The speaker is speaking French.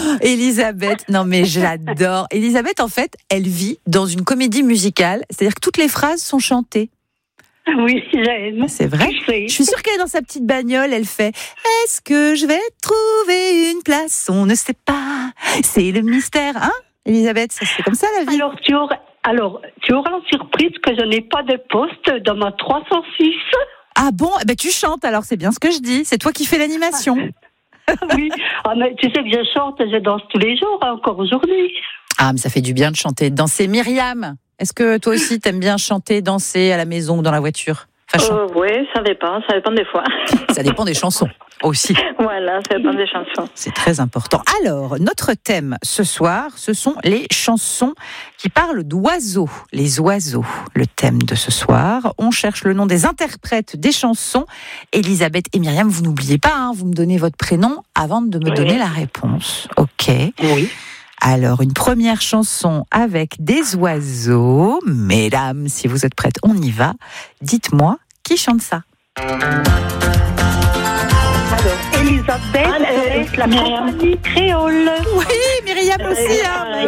Elisabeth, non mais je l'adore. Elisabeth, en fait, elle vit dans une comédie musicale, c'est-à-dire que toutes les phrases sont chantées. Oui, j'aime. C'est vrai. Je suis sûre qu'elle est dans sa petite bagnole, elle fait « Est-ce que je vais trouver une place ? On ne sait pas, c'est le mystère. » Hein, Elisabeth, c'est comme ça la vie. Alors, tu auras la surprise que je n'ai pas de poste dans ma 306. Ah bon ? Eh ben, tu chantes alors, c'est bien ce que je dis. C'est toi qui fais l'animation. Oui, mais tu sais que je chante, je danse tous les jours, encore aujourd'hui. Ah, mais ça fait du bien de chanter, de danser. Myriam, est-ce que toi aussi t'aimes bien chanter, danser à la maison ou dans la voiture ? Oui, ça dépend des fois. Ça dépend des chansons aussi. Voilà, ça dépend des chansons. C'est très important. Alors, notre thème ce soir, ce sont les chansons qui parlent d'oiseaux. Les oiseaux, le thème de ce soir. On cherche le nom des interprètes des chansons. Elisabeth et Myriam, vous n'oubliez pas, hein, vous me donnez votre prénom avant de me donner la réponse. Ok. Oui. Alors, une première chanson avec des oiseaux. Mesdames, si vous êtes prêtes, on y va. Dites-moi, qui chante ça ? Alors, Elisabeth, la compagnie créole. Oui, Myriam aussi. Hein.